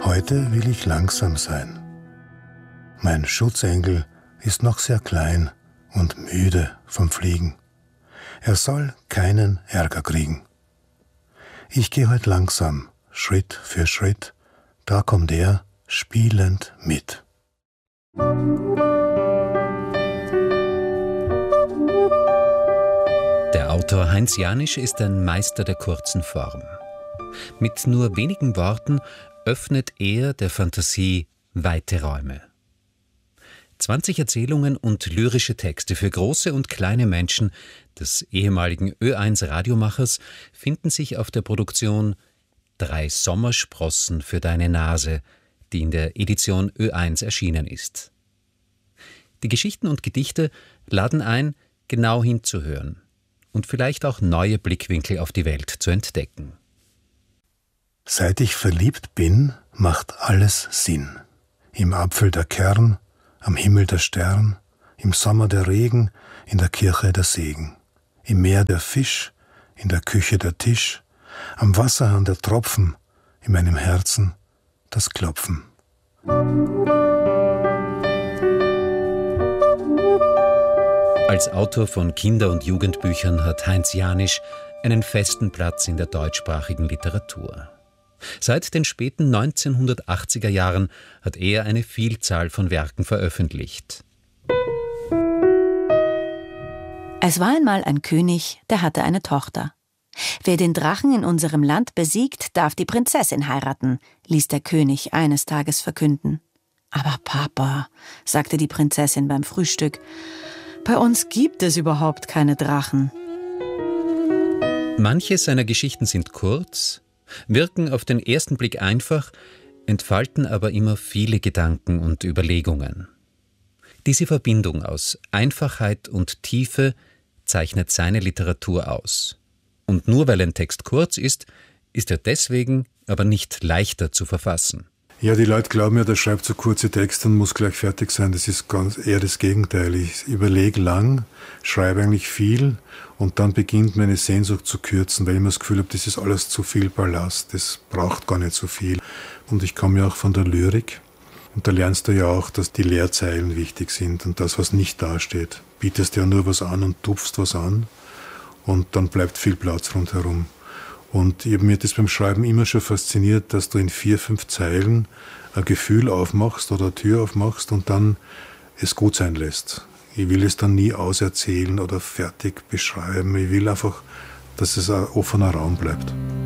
Heute will ich langsam sein. Mein Schutzengel ist noch sehr klein und müde vom Fliegen. Er soll keinen Ärger kriegen. Ich gehe heute langsam, Schritt für Schritt, da kommt er spielend mit. Der Autor Heinz Janisch ist ein Meister der kurzen Form. Mit nur wenigen Worten öffnet er der Fantasie weite Räume. 20 Erzählungen und lyrische Texte für große und kleine Menschen des ehemaligen Ö1 Radiomachers finden sich auf der Produktion 3 Sommersprossen für deine Nase, die in der Edition Ö1 erschienen ist. Die Geschichten und Gedichte laden ein, genau hinzuhören und vielleicht auch neue Blickwinkel auf die Welt zu entdecken. Seit ich verliebt bin, macht alles Sinn. Im Apfel der Kern, am Himmel der Stern, im Sommer der Regen, in der Kirche der Segen, im Meer der Fisch, in der Küche der Tisch, am Wasserhahn der Tropfen, in meinem Herzen das Klopfen. Als Autor von Kinder- und Jugendbüchern hat Heinz Janisch einen festen Platz in der deutschsprachigen Literatur. Seit den späten 1980er Jahren hat er eine Vielzahl von Werken veröffentlicht. Es war einmal ein König, der hatte eine Tochter. Wer den Drachen in unserem Land besiegt, darf die Prinzessin heiraten, ließ der König eines Tages verkünden. Aber Papa, sagte die Prinzessin beim Frühstück, bei uns gibt es überhaupt keine Drachen. Manche seiner Geschichten sind kurz, wirken auf den ersten Blick einfach, entfalten aber immer viele Gedanken und Überlegungen. Diese Verbindung aus Einfachheit und Tiefe zeichnet seine Literatur aus. Und nur weil ein Text kurz ist, ist er deswegen aber nicht leichter zu verfassen. Ja, die Leute glauben ja, der schreibt so kurze Texte und muss gleich fertig sein. Das ist ganz eher das Gegenteil. Ich überlege lang, schreibe eigentlich viel und dann beginnt meine Sehnsucht zu kürzen, weil ich immer das Gefühl habe, das ist alles zu viel Ballast, das braucht gar nicht so viel. Und ich komme ja auch von der Lyrik und da lernst du ja auch, dass die Leerzeilen wichtig sind und das, was nicht dasteht. Bietest ja nur was an und tupfst was an und dann bleibt viel Platz rundherum. Und ich habe mir das beim Schreiben immer schon fasziniert, dass du in 4, 5 Zeilen ein Gefühl aufmachst oder eine Tür aufmachst und dann es gut sein lässt. Ich will es dann nie auserzählen oder fertig beschreiben. Ich will einfach, dass es ein offener Raum bleibt.